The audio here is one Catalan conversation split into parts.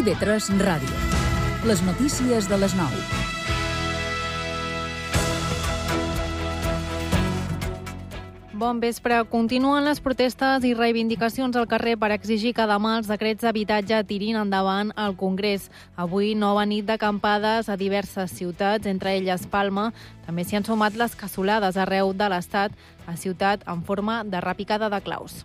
IB3 Ràdio. Les notícies de les 9. Bon vespre. Continuen les protestes i reivindicacions al carrer per exigir que demà els decrets d'habitatge tirin endavant al Congrés. Avui, nova nit d'acampades a diverses ciutats, entre elles Palma. També s'hi han sumat les cassolades arreu de l'Estat, a Ciutat en forma de repicada de claus.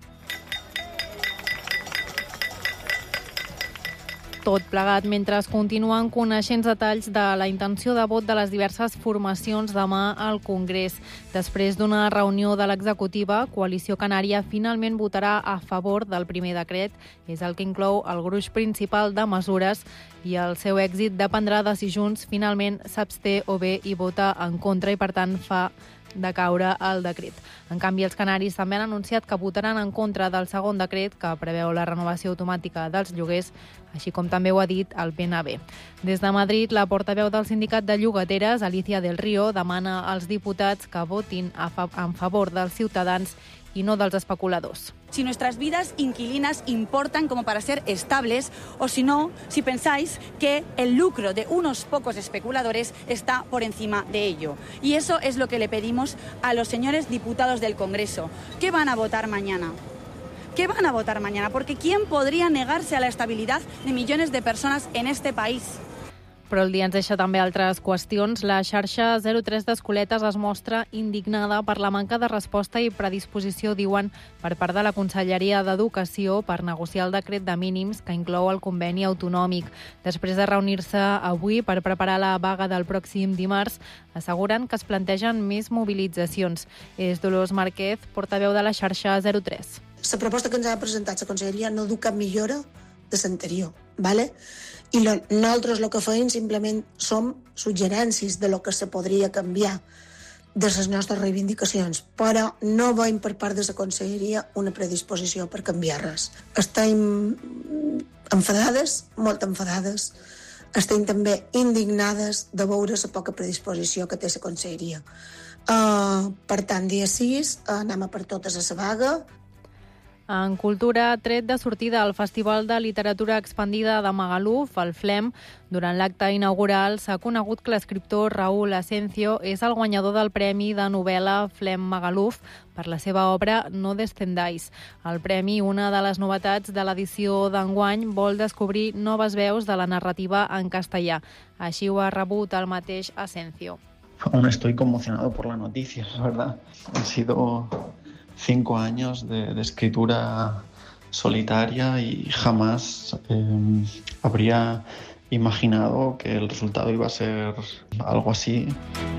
Tot plegat mentre es continuen coneixent detalls de la intenció de vot de les diverses formacions demà al Congrés. Després d'una reunió de l'executiva, Coalició Canària finalment votarà a favor del primer decret. És el que inclou el gruix principal de mesures i el seu èxit dependrà de si Junts finalment s'absté o bé hi vota en contra i, per tant, fa de caure el decret. En canvi, els canaris també han anunciat que votaran en contra del segon decret que preveu la renovació automàtica dels lloguers, així com també ho ha dit el PNB. Des de Madrid, la portaveu del sindicat de llogateres, Alicia del Río, demana als diputats que votin en favor dels ciutadans y no dels especuladors. Si nuestras vidas inquilinas importan como para ser estables, o si no, si pensáis que el lucro de unos pocos especuladores está por encima de ello. Y eso es lo que le pedimos a los señores diputados del Congreso. ¿Qué van a votar mañana? ¿Qué van a votar mañana? Porque ¿quién podría negarse a la estabilidad de millones de personas en este país? Però el dia ens deixa també altres qüestions. La xarxa 03 d'Escoletes es mostra indignada per la manca de resposta i predisposició, diuen, per part de la Conselleria d'Educació per negociar el decret de mínims que inclou el conveni autonòmic. Després de reunir-se avui per preparar la vaga del pròxim dimarts, asseguren que es plantegen més mobilitzacions. És Dolors Márquez, portaveu de la xarxa 03. La proposta que ens ha presentat la Conselleria no du cap millora de l'anterior, ¿vale? I nosaltres el que feim simplement som suggerències de lo que se podria canviar de les nostres reivindicacions, però no veiem per part de la Conselleria una predisposició per canviar res. Estem enfadades, molt enfadades, estem també indignades de veure la poca predisposició que té la Conselleria. Per tant, dia 6 anem a per totes a la vaga. En cultura, tret de sortida al Festival de Literatura Expandida de Magaluf, el FLEM, durant l'acte inaugural s'ha conegut que l'escriptor Raúl Asencio és el guanyador del Premi de novel·la FLEM Magaluf per la seva obra No descendáis. El premi, una de les novetats de l'edició d'enguany, vol descobrir noves veus de la narrativa en castellà. Així ho ha rebut el mateix Asencio. Aún estoy conmocionado por la noticia, la verdad. Han sido 5 años de escritura solitaria y jamás habría imaginado que el resultado iba a ser algo así.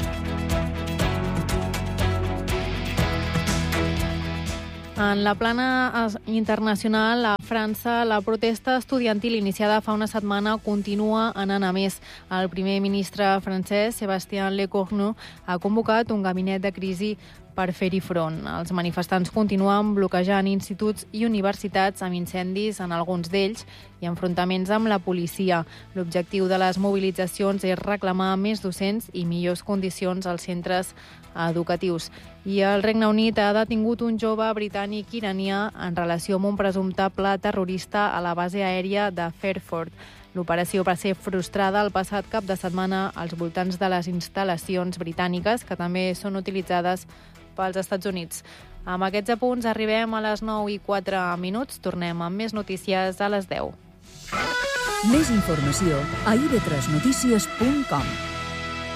En la plana internacional, a França, la protesta estudiantil iniciada fa una setmana continua anant a més. El primer ministre francès, Sébastien Lecornu, ha convocat un gabinet de crisi per fer-hi front. Els manifestants continuen bloquejant instituts i universitats amb incendis en alguns d'ells i enfrontaments amb la policia. L'objectiu de les mobilitzacions és reclamar més docents i millors condicions als centres educatius. I el Regne Unit ha detingut un jove britànic iranià en relació amb un presumptable terrorista a la base aèria de Fairford. L'operació va ser frustrada el passat cap de setmana als voltants de les instal·lacions britàniques, que també són utilitzades pels Estats Units. Amb aquests apunts arribem a les 9:04. Tornem amb més notícies a les 10. Més informació a ib3notícies.com.